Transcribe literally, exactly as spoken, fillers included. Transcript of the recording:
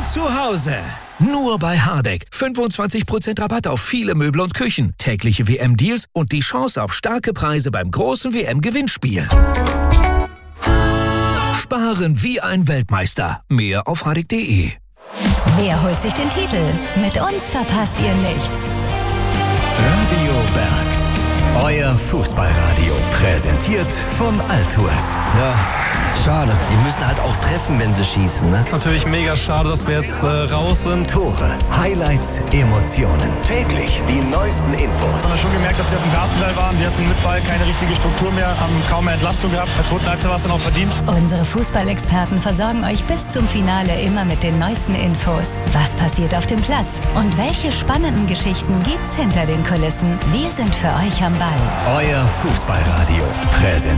und zu Hause. Nur bei Hardegg. fünfundzwanzig Prozent Rabatt auf viele Möbel und Küchen. Tägliche W M-Deals und die Chance auf starke Preise beim großen W M-Gewinnspiel. Sparen wie ein Weltmeister. Mehr auf hardegg punkt de. Wer holt sich den Titel? Mit uns verpasst ihr nichts. Radio Berg. Euer Fußballradio. Präsentiert von Altours. Ja, schade. Die müssen halt auch treffen, wenn sie schießen, ne? Ist natürlich mega schade, dass wir jetzt äh, raus sind. Tore, Highlights, Emotionen. Täglich die neuesten Infos. Wir haben schon gemerkt, dass die auf dem Gaspedal waren. Die hatten mit Ball keine richtige Struktur mehr, haben kaum mehr Entlastung gehabt. Als roten Achse war es dann auch verdient. Unsere Fußballexperten versorgen euch bis zum Finale immer mit den neuesten Infos. Was passiert auf dem Platz? Und welche spannenden Geschichten gibt's hinter den Kulissen? Wir sind für euch am Ball. Euer Fußballradio. Präsentiert